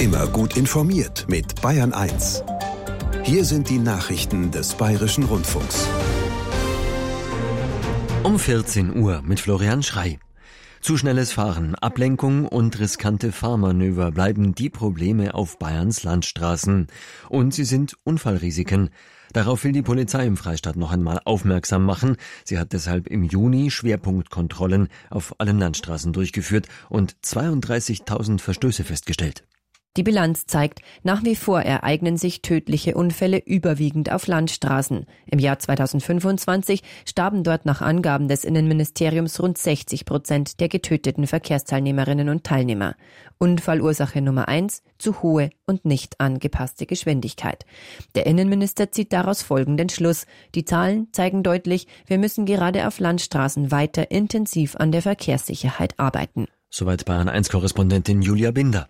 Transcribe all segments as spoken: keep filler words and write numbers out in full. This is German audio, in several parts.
Immer gut informiert mit Bayern eins. Hier sind die Nachrichten des Bayerischen Rundfunks. Um vierzehn Uhr mit Florian Schrey. Zu schnelles Fahren, Ablenkung und riskante Fahrmanöver bleiben die Probleme auf Bayerns Landstraßen. Und sie sind Unfallrisiken. Darauf will die Polizei im Freistaat noch einmal aufmerksam machen. Sie hat deshalb im Juni Schwerpunktkontrollen auf allen Landstraßen durchgeführt und zweiunddreißigtausend Verstöße festgestellt. Die Bilanz zeigt, nach wie vor ereignen sich tödliche Unfälle überwiegend auf Landstraßen. Im Jahr zweitausendfünfundzwanzig starben dort nach Angaben des Innenministeriums rund sechzig Prozent der getöteten Verkehrsteilnehmerinnen und Teilnehmer. Unfallursache Nummer eins, zu hohe und nicht angepasste Geschwindigkeit. Der Innenminister zieht daraus folgenden Schluss. Die Zahlen zeigen deutlich, wir müssen gerade auf Landstraßen weiter intensiv an der Verkehrssicherheit arbeiten. Soweit Bayern eins Korrespondentin Julia Binder.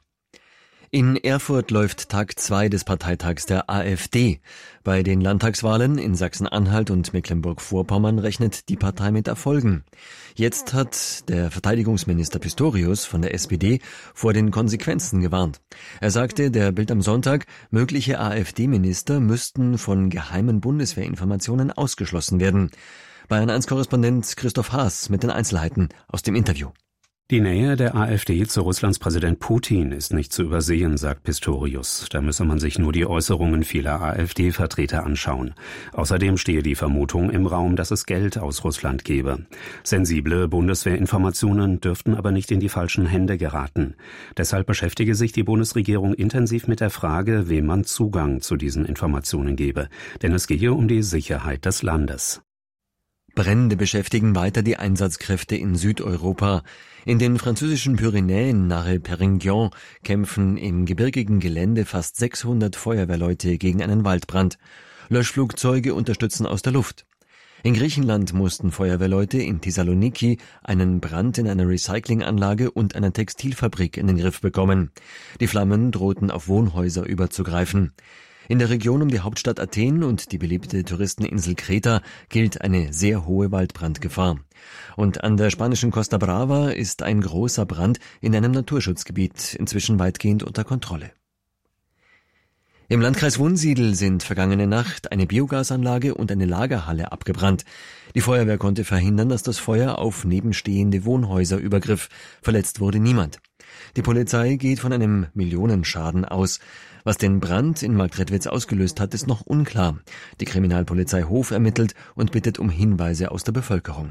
In Erfurt läuft Tag zwei des Parteitags der AfD. Bei den Landtagswahlen in Sachsen-Anhalt und Mecklenburg-Vorpommern rechnet die Partei mit Erfolgen. Jetzt hat der Verteidigungsminister Pistorius von der S P D vor den Konsequenzen gewarnt. Er sagte der Bild am Sonntag, mögliche AfD-Minister müssten von geheimen Bundeswehrinformationen ausgeschlossen werden. Bayern eins Korrespondent Christoph Haas mit den Einzelheiten aus dem Interview. Die Nähe der AfD zu Russlands Präsident Putin ist nicht zu übersehen, sagt Pistorius. Da müsse man sich nur die Äußerungen vieler AfD-Vertreter anschauen. Außerdem stehe die Vermutung im Raum, dass es Geld aus Russland gebe. Sensible Bundeswehrinformationen dürften aber nicht in die falschen Hände geraten. Deshalb beschäftige sich die Bundesregierung intensiv mit der Frage, wem man Zugang zu diesen Informationen gebe. Denn es gehe um die Sicherheit des Landes. Brände beschäftigen weiter die Einsatzkräfte in Südeuropa. In den französischen Pyrenäen nahe Perpignan kämpfen im gebirgigen Gelände fast sechshundert Feuerwehrleute gegen einen Waldbrand. Löschflugzeuge unterstützen aus der Luft. In Griechenland mussten Feuerwehrleute in Thessaloniki einen Brand in einer Recyclinganlage und einer Textilfabrik in den Griff bekommen. Die Flammen drohten auf Wohnhäuser überzugreifen. In der Region um die Hauptstadt Athen und die beliebte Touristeninsel Kreta gilt eine sehr hohe Waldbrandgefahr. Und an der spanischen Costa Brava ist ein großer Brand in einem Naturschutzgebiet inzwischen weitgehend unter Kontrolle. Im Landkreis Wunsiedel sind vergangene Nacht eine Biogasanlage und eine Lagerhalle abgebrannt. Die Feuerwehr konnte verhindern, dass das Feuer auf nebenstehende Wohnhäuser übergriff. Verletzt wurde niemand. Die Polizei geht von einem Millionenschaden aus. Was den Brand in Marktredwitz ausgelöst hat, ist noch unklar. Die Kriminalpolizei Hof ermittelt und bittet um Hinweise aus der Bevölkerung.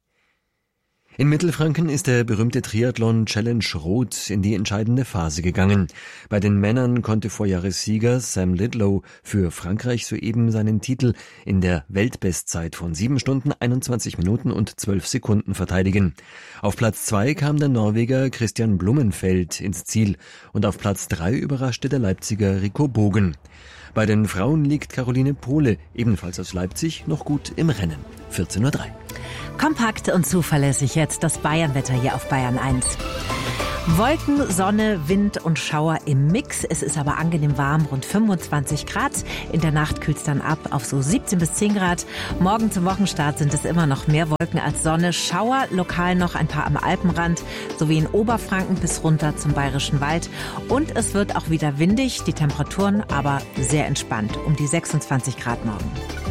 In Mittelfranken ist der berühmte Triathlon Challenge Rot in die entscheidende Phase gegangen. Bei den Männern konnte Vorjahressieger Sam Lidlow für Frankreich soeben seinen Titel in der Weltbestzeit von sieben Stunden, einundzwanzig Minuten und zwölf Sekunden verteidigen. Auf Platz zwei kam der Norweger Christian Blumenfeld ins Ziel und auf Platz drei überraschte der Leipziger Rico Bogen. Bei den Frauen liegt Caroline Pohle, ebenfalls aus Leipzig, noch gut im Rennen. vierzehn Uhr drei. Kompakt und zuverlässig jetzt das Bayernwetter hier auf Bayern eins. Wolken, Sonne, Wind und Schauer im Mix. Es ist aber angenehm warm, rund fünfundzwanzig Grad. In der Nacht kühlt es dann ab auf so siebzehn bis zehn Grad. Morgen zum Wochenstart sind es immer noch mehr Wolken als Sonne. Schauer, lokal noch ein paar am Alpenrand, sowie in Oberfranken bis runter zum Bayerischen Wald. Und es wird auch wieder windig, die Temperaturen aber sehr entspannt, um die sechsundzwanzig Grad morgen.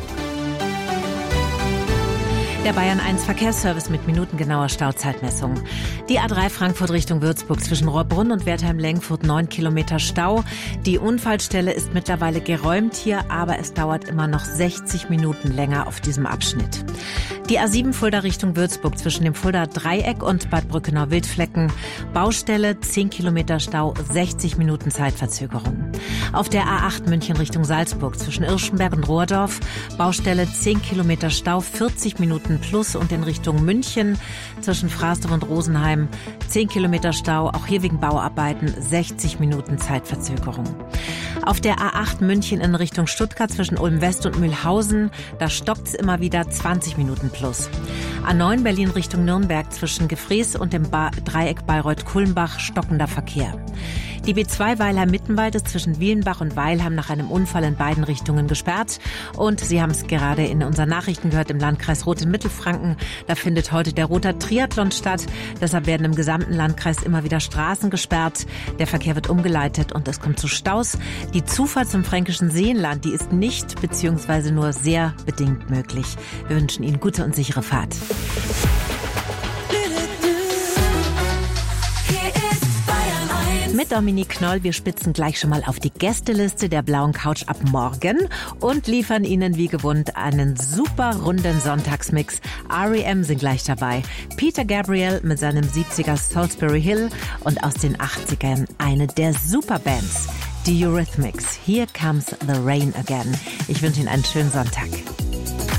Der Bayern eins Verkehrsservice mit minutengenauer Stauzeitmessung. Die A drei Frankfurt Richtung Würzburg zwischen Rohrbrunn und Wertheim-Lengfurt neun Kilometer Stau. Die Unfallstelle ist mittlerweile geräumt hier, aber es dauert immer noch sechzig Minuten länger auf diesem Abschnitt. Die A sieben Fulda Richtung Würzburg zwischen dem Fulda Dreieck und Bad Brückenau-Wildflecken. Baustelle, zehn Kilometer Stau, sechzig Minuten Zeitverzögerung. Auf der A acht München Richtung Salzburg zwischen Irschenberg und Rohrdorf. Baustelle, zehn Kilometer Stau, vierzig Minuten plus und in Richtung München zwischen Frasdorf und Rosenheim. zehn Kilometer Stau, auch hier wegen Bauarbeiten, sechzig Minuten Zeitverzögerung. Auf der A acht München in Richtung Stuttgart zwischen Ulm West und Mühlhausen, da stockt's immer wieder, zwanzig Minuten plus. A neun Berlin Richtung Nürnberg zwischen Gefrees und dem ba- Dreieck Bayreuth-Kulmbach, stockender Verkehr. Die B zwei Weilheim-Mittenwald ist zwischen Wielenbach und Weilheim nach einem Unfall in beiden Richtungen gesperrt. Und Sie haben es gerade in unseren Nachrichten gehört, im Landkreis Roth in Mittelfranken. Da findet heute der Rother Triathlon statt. Deshalb werden im gesamten Landkreis immer wieder Straßen gesperrt. Der Verkehr wird umgeleitet und es kommt zu Staus. Die Zufahrt zum fränkischen Seenland, die ist nicht bzw. nur sehr bedingt möglich. Wir wünschen Ihnen gute und sichere Fahrt. Mit Dominique Knoll, wir spitzen gleich schon mal auf die Gästeliste der blauen Couch ab morgen und liefern Ihnen wie gewohnt einen super runden Sonntagsmix. R E M sind gleich dabei. Peter Gabriel mit seinem siebziger Salisbury Hill und aus den achtzigern eine der Superbands, die Eurythmics. Here Comes the Rain Again. Ich wünsche Ihnen einen schönen Sonntag.